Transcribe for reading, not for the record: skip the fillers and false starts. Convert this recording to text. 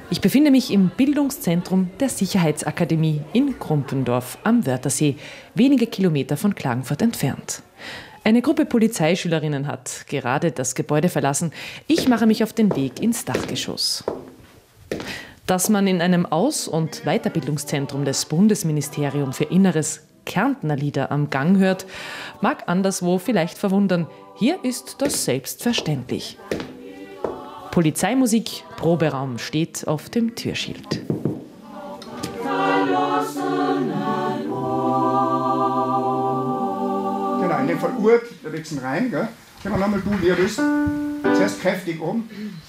Ich befinde mich im Bildungszentrum der Sicherheitsakademie in Krumpendorf am Wörthersee, wenige Kilometer von Klagenfurt entfernt. Eine Gruppe Polizeischülerinnen hat gerade das Gebäude verlassen. Ich mache mich auf den Weg ins Dachgeschoss. Dass man in einem Aus- und Weiterbildungszentrum des Bundesministeriums für Inneres Kärntner Lieder am Gang hört, mag anderswo vielleicht verwundern. Hier ist das selbstverständlich. Polizeimusik, Proberaum steht auf dem Türschild. Genau, in dem Fall Urt, da wechseln rein, gell? Können wir nochmal tun, wie ihr wisst. Zuerst kräftig oben.